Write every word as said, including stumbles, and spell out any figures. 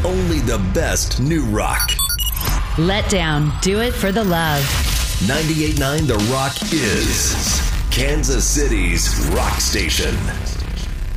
only the best new rock. Let Down. Do it for the love. ninety-eight point nine The Rock is Kansas City's rock station.